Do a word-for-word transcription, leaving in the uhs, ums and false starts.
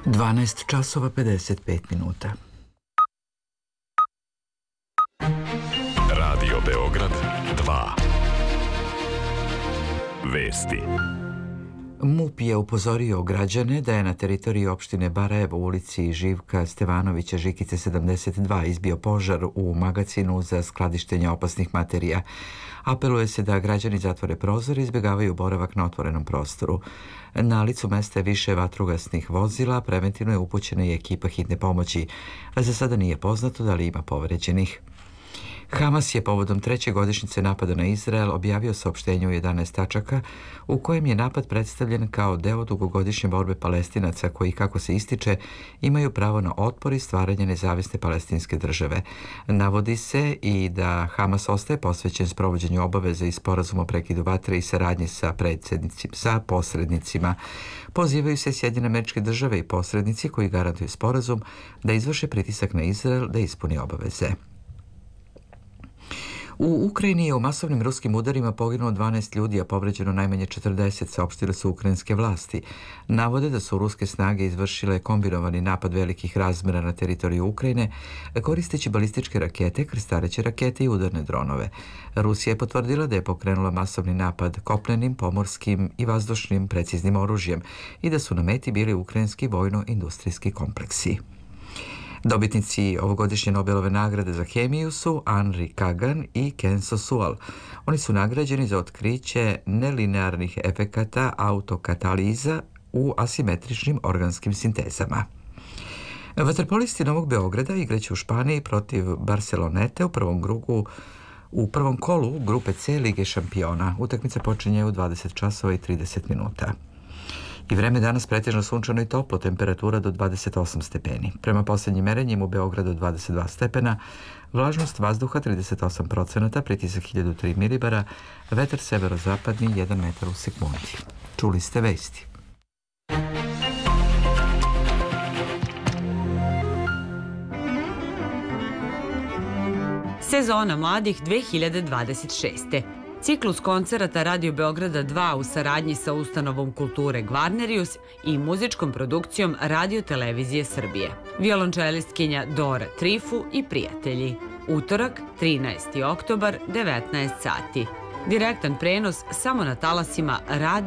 dvanaest časova pedeset pet minuta. Radio Beograd dva. Vesti. MUP je upozorio građane da je na teritoriji opštine Barajevo u ulici Živka Stevanovića Žikice sedamdeset dva izbio požar u magacinu za skladištenje opasnih materija. Apeluje se da građani zatvore prozor i izbjegavaju boravak na otvorenom prostoru. Na licu mesta je više vatrogasnih vozila, preventivno je upućena i ekipa hitne pomoći. Za sada nije poznato da li ima povređenih. Hamas je povodom treće godišnjice napada na Izrael objavio saopštenje u jedanaest tačaka u kojem je napad predstavljen kao deo dugogodišnje borbe Palestinaca koji, kako se ističe, imaju pravo na otpor i stvaranje nezavisne palestinske države. Navodi se i da Hamas ostaje posvećen sprovođenju obaveza i sporazuma o prekidu vatre i saradnji sa predsjednicima, sa posrednicima. Pozivaju se Sjedinjene Američke Države i posrednici koji garantuju sporazum da izvrše pritisak na Izrael da ispuni obaveze. U Ukrajini je u masovnim ruskim udarima poginulo dvanaest ljudi, a povređeno najmanje četrdeset, saopštile su ukrajinske vlasti. Navode da su ruske snage izvršile kombinovani napad velikih razmjera na teritoriju Ukrajine, koristeći balističke rakete, krstareće rakete i udarne dronove. Rusija je potvrdila da je pokrenula masovni napad kopnenim, pomorskim i vazdušnim preciznim oružjem i da su na meti bili ukrajinski vojno-industrijski kompleksi. Dobitnici ovogodišnje Nobelove nagrade za hemiju su Henri Kagan i Kenzo Sual. Oni su nagrađeni za otkriće nelinearnih efekata autokataliza u asimetričnim organskim sintezama. Vaterpolisti Novog Beograda igraće u Španiji protiv Barcelonete u prvom krugu u prvom kolu grupe C Lige šampiona. Utakmica počinje u dvadeset časova i trideset minuta. I vreme danas pretežno sunčano i toplo, temperatura do dvadeset osam stepeni. Prema posljednjim merenjima u Beogradu dvadeset dva stepena, vlažnost vazduha trideset osam procenata, pritisak hiljadu tri milibara, vetar severozapadni jedan metar u sekundi. Čuli ste vesti. Sezona mladih dve hiljade dvadeset šeste. Ciklus koncerata Radio Beograda dva u saradnji sa ustanovom kulture Gvarnerius i muzičkom produkcijom Radio Televizije Srbije. Violončelistkinja Dora Trifu i prijatelji. Utorak, trinaesti oktobar, devetnaest sati. Direktan prenos samo na talasima Radio